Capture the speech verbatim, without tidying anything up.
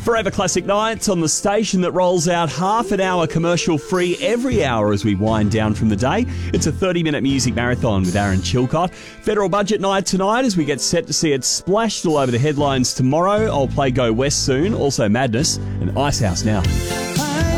Forever Classic Nights on the station that rolls out half an hour commercial free every hour as we wind down from the day. It's a thirty minute music marathon with Aaron Chilcott. Federal budget night tonight as we get set to see it splashed all over the headlines tomorrow. I'll play Go West soon, also Madness and Icehouse now.